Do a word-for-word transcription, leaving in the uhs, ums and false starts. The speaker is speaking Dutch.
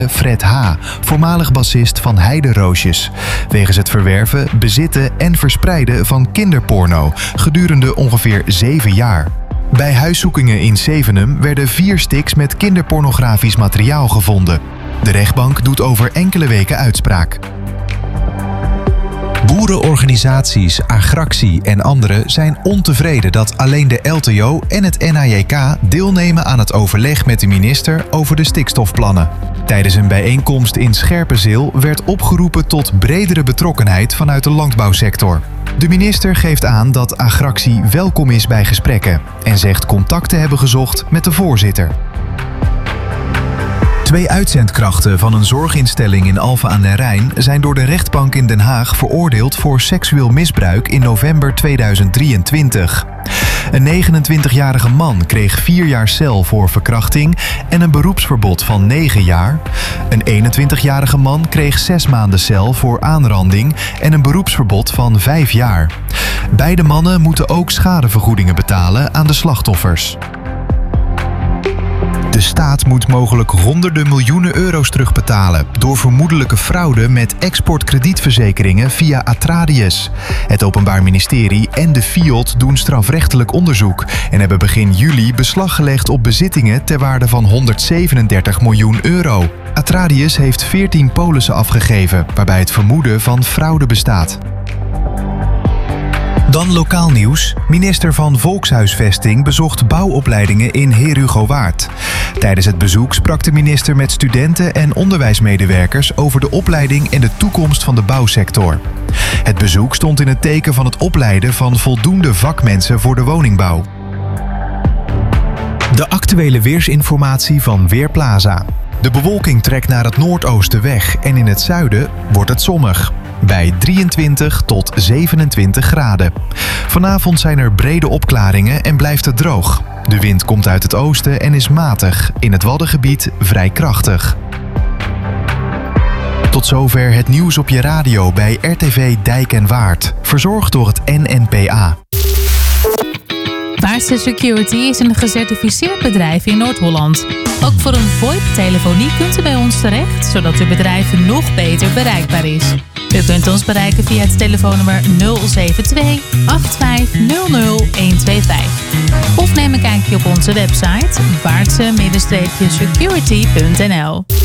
Fred H., voormalig bassist van Heideroosjes, wegens het verwerven, bezitten en verspreiden van kinderporno gedurende ongeveer zeven jaar. Bij huiszoekingen in Zevenum werden vier sticks met kinderpornografisch materiaal gevonden. De rechtbank doet over enkele weken uitspraak. Boerenorganisaties, Agractie en anderen zijn ontevreden dat alleen de L T O en het N H J K deelnemen aan het overleg met de minister over de stikstofplannen. Tijdens een bijeenkomst in Scherpenzeel werd opgeroepen tot bredere betrokkenheid vanuit de landbouwsector. De minister geeft aan dat Agractie welkom is bij gesprekken en zegt contact te hebben gezocht met de voorzitter. Twee uitzendkrachten van een zorginstelling in Alphen aan den Rijn zijn door de rechtbank in Den Haag veroordeeld voor seksueel misbruik in november tweeduizend drieëntwintig. Een negenentwintigjarige man kreeg vier jaar cel voor verkrachting en een beroepsverbod van negen jaar. Een eenentwintigjarige man kreeg zes maanden cel voor aanranding en een beroepsverbod van vijf jaar. Beide mannen moeten ook schadevergoedingen betalen aan de slachtoffers. De staat moet mogelijk honderden miljoenen euro's terugbetalen door vermoedelijke fraude met exportkredietverzekeringen via Atradius. Het Openbaar Ministerie en de Fiat doen strafrechtelijk onderzoek en hebben begin juli beslag gelegd op bezittingen ter waarde van honderdzevenendertig miljoen euro. Atradius heeft veertien polissen afgegeven waarbij het vermoeden van fraude bestaat. Dan lokaal nieuws. Minister van Volkshuisvesting bezocht bouwopleidingen in Herugowaard. Tijdens het bezoek sprak de minister met studenten en onderwijsmedewerkers over de opleiding en de toekomst van de bouwsector. Het bezoek stond in het teken van het opleiden van voldoende vakmensen voor de woningbouw. De actuele weersinformatie van Weerplaza. De bewolking trekt naar het noordoosten weg en in het zuiden wordt het zonnig. Bij drieëntwintig tot zevenentwintig graden. Vanavond zijn er brede opklaringen en blijft het droog. De wind komt uit het oosten en is matig, in het Waddengebied vrij krachtig. Tot zover het nieuws op je radio bij R T V Dijk en Waard. Verzorgd door het N N P A. Waardse Security is een gecertificeerd bedrijf in Noord-Holland. Ook voor een VoIP-telefonie kunt u bij ons terecht, zodat uw bedrijf nog beter bereikbaar is. U kunt ons bereiken via het telefoonnummer nul zeven twee acht vijf nul nul een twee vijf. Of neem een kijkje op onze website waardse security punt n l.